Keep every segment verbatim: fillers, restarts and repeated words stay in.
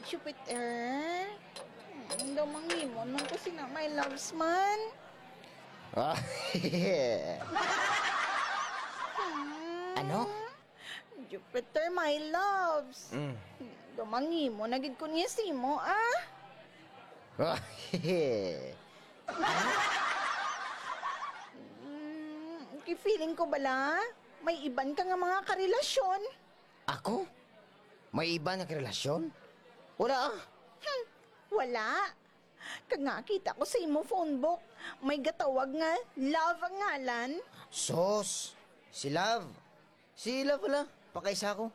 Jupiter? Ang daw manghimo nung ko sina my loves man. Ah, ano? Jupiter, my loves. Mm. Daw manghimo, nagid ko niya simo, ah. Ah, Mm, feeling ko bala, may iban ka nga mga karelasyon. Ako? May iba na relasyon? Wala ah. Hmm, wala. Kag nga kita ko sa imo phone book, may gatawag nga love ang ngalan. Sos, si Love. Si Love wala, pakaisa ko.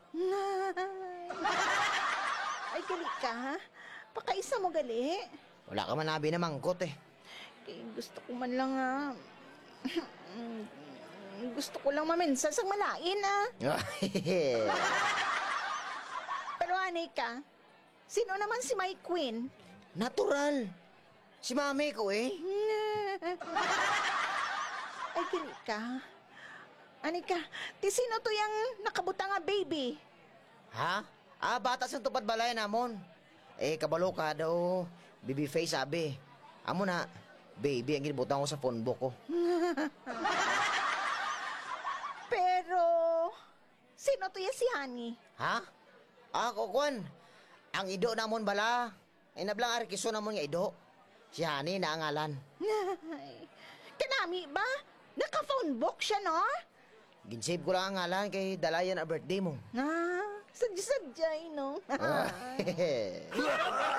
Ay, gali ka, ha? Pakaisa mo gali. Wala ka man nabi na mangkot eh. Kaya gusto ko man lang, ah, gusto ko lang mamensa sang malain, ah. Pero anay ka, sino naman si my queen? Natural. Si mami ko eh. Ay, gali ka. Anay ka, ti sino to yung nakabuta nga baby? Ha? Ah, batas ang tupad balay namon. Eh, kabalo ka daw. Baby face sabi. Amo na, baby, ang ginibutang ko sa phone book ko. Pero, sino to yung si Honey? Ha? Ah, kukwan. Ang ido namon bala. Ay nablang arkiso namon nga ido. Si Hani na ang ngalan. Kanami ba? Naka-phone book siya, no? Ginsave ko lang ang ngalan kay dalayan a birthday mo. Ah, sadya-sadya, no? Ah,